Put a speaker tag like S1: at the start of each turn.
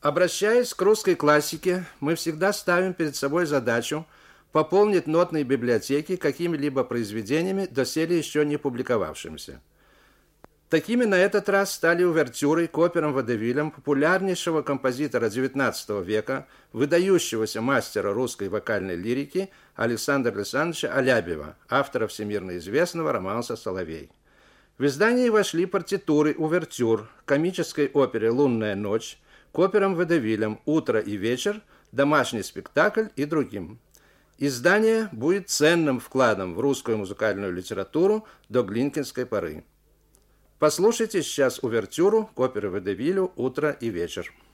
S1: Обращаясь к русской классике, мы всегда ставим перед собой задачу пополнить нотные библиотеки какими-либо произведениями, доселе еще не публиковавшимися. Такими на этот раз стали увертюры к операм водевилям популярнейшего композитора XIX века, выдающегося мастера русской вокальной лирики Александра Александровича Алябьева, автора всемирно известного романса «Соловей». В издание вошли партитуры увертюр к комической опере «Лунная ночь», к операм водевилям «Утро и вечер», «Домашний спектакль» и другим. Издание будет ценным вкладом в русскую музыкальную литературу до Глинкинской поры. Послушайте сейчас увертюру к опере водевилю «Утро и вечер».